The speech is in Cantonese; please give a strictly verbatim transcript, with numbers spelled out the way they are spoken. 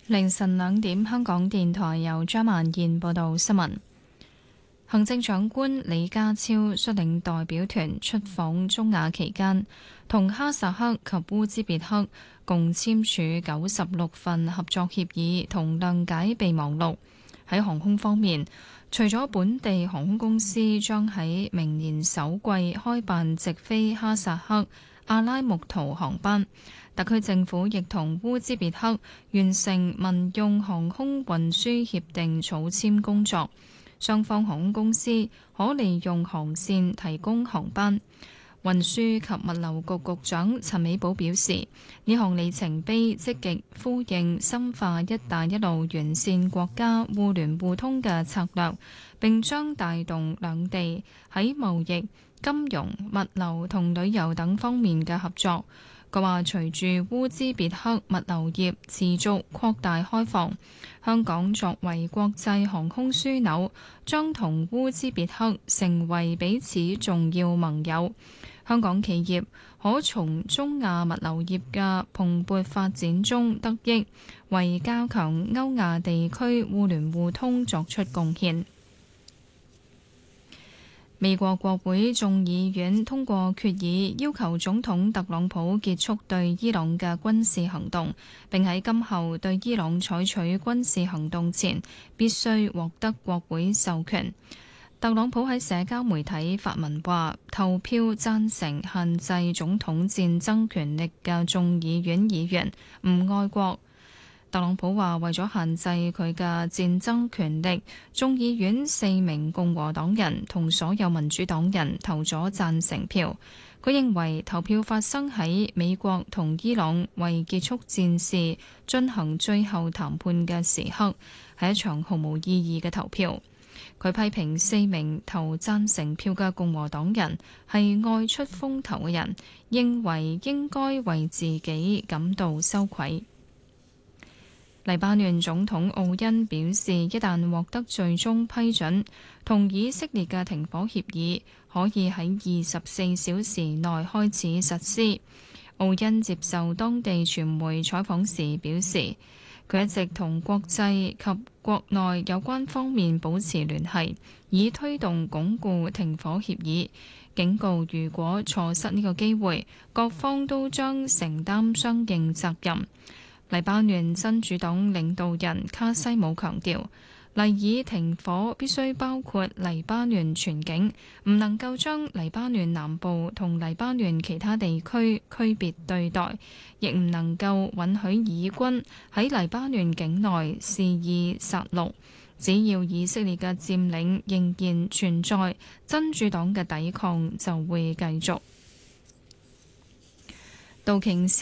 凌晨兩點，香港電台由張曼燕報道新聞。行政長官李家超率領代表團出訪中亞期間，同哈薩克及烏茲別克共簽署九十六份合作協議同諒解備忘錄。喺航空方面，除咗本地航空公司將喺明年首季開辦直飛哈薩克阿拉木圖航班，特區政府亦同烏茲別克完成民用航空運輸協定草簽工作。雙方航空公司可利用航線提供航班。運輸及物流局局長陳美寶表示，呢項里程碑積極呼應深化一帶一路完善國家互聯互通嘅策略，並將帶動兩地喺貿易、金融、物流同旅遊等方面嘅合作。佢話：隨住烏茲別克物流業持續擴大開放，香港作為國際航空樞紐，將同烏茲別克成為彼此重要盟友。香港企業可從中亞物流業嘅蓬勃發展中得益，為加強歐亞地區互聯互通作出貢獻。美國國會眾議院通過決議，要求總統特朗普結束對伊朗嘅軍事行動，並喺今後對伊朗採取軍事行動前，必須獲得國會授權。特朗普喺社交媒體發文話，投票贊成限制總統戰爭權力嘅眾議院議員唔愛國。特朗普話，為咗限制佢嘅戰爭權力，眾議院四名共和黨人同所有民主黨人投咗贊成票。佢認為投票發生喺美國同伊朗為結束戰事進行最後談判嘅時刻，係一場毫無意義嘅投票。佢批評四名投贊成票嘅共和黨人係愛出風頭嘅人，認為應該為自己感到羞愧。黎巴嫩總統奧恩表示，一旦獲得最終批准，同以色列嘅停火協議可以喺二十四小時內開始實施。奧恩接受當地傳媒採訪時表示，佢一直同國際及國內有關方面保持聯繫，以推動鞏固停火協議，警告如果錯失呢個機會，各方都將承擔相應責任。黎巴嫩真主黨領導人卡西姆強調，黎以停火必須包括黎巴嫩全境，唔能夠將黎巴嫩南部同黎巴嫩其他地區區別對待，亦唔能夠允許以軍喺黎巴嫩境內肆意殺戮。只要以色列嘅佔領仍然存在，真主黨嘅抵抗就會繼續。道瓊斯